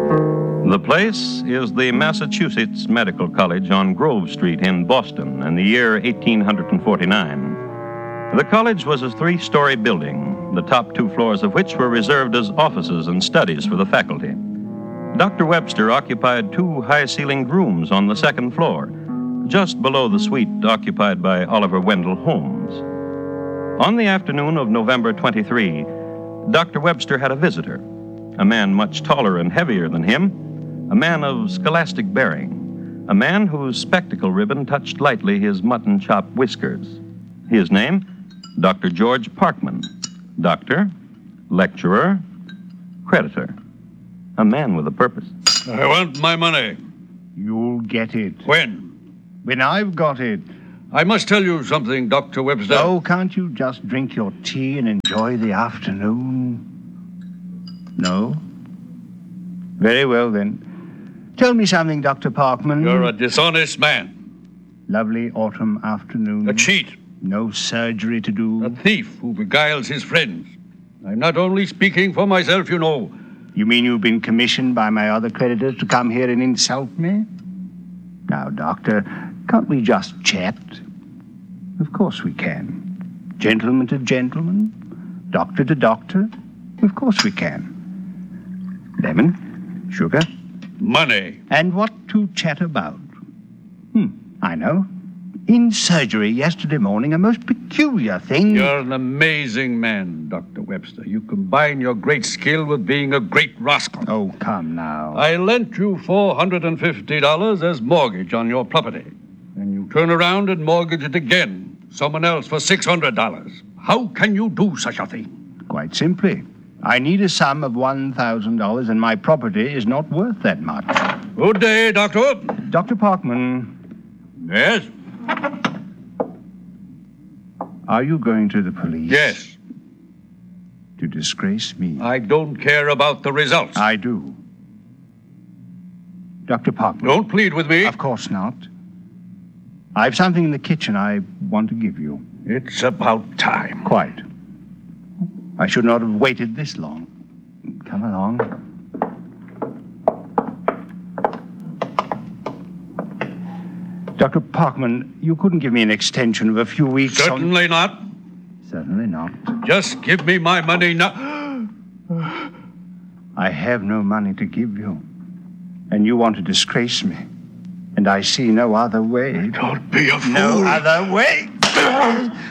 The place is the Massachusetts Medical College on Grove Street in Boston in the year 1849. The college was a three-story building, the top two floors of which were reserved as offices and studies for the faculty. Dr. Webster occupied two high-ceilinged rooms on the second floor, just below the suite occupied by Oliver Wendell Holmes. On the afternoon of November 23, Dr. Webster had a visitor, a man much taller and heavier than him, a man of scholastic bearing, a man whose spectacle ribbon touched lightly his mutton chop whiskers. His name, Dr. George Parkman. Doctor, lecturer, creditor. A man with a purpose. I want my money. You'll get it. When? When I've got it. I must tell you something, Dr. Webster. Oh, can't you just drink your tea and enjoy the afternoon? No? Very well, then. Tell me something, Dr. Parkman. You're a dishonest man. Lovely autumn afternoon. A cheat. No surgery to do. A thief who beguiles his friends. I'm not only speaking for myself, you know. You mean you've been commissioned by my other creditors to come here and insult me? Now, Doctor, can't we just chat? Of course we can. Gentleman to gentleman, doctor to doctor. Of course we can. Lemon, sugar. Money. And what to chat about? I know. In surgery yesterday morning, a most peculiar thing. You're an amazing man, Dr. Webster. You combine your great skill with being a great rascal. Oh, come now. I lent you $450 as mortgage on your property. And you turn around and mortgage it again. Someone else for $600. How can you do such a thing? Quite simply. I need a sum of $1,000, and my property is not worth that much. Good day, Doctor. Dr. Parkman. Yes? Are you going to the police? Yes. To disgrace me? I don't care about the results. I do. Dr. Parkman. Don't plead with me. Of course not. I've something in the kitchen I want to give you. It's about time. Quite. I should not have waited this long. Come along. Dr. Parkman, you couldn't give me an extension of a few weeks. Certainly not. Certainly not. Just give me my money now. I have no money to give you. And you want to disgrace me. And I see no other way. Don't be a fool. No other way.